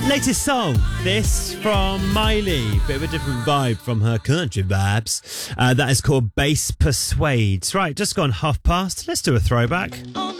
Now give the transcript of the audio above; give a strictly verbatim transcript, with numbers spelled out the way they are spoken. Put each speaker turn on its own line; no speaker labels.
Latest song, this from Miley. Bit of a different vibe from her country vibes. Uh, that is called Bass Persuades. Right, just gone half past. Let's do a throwback.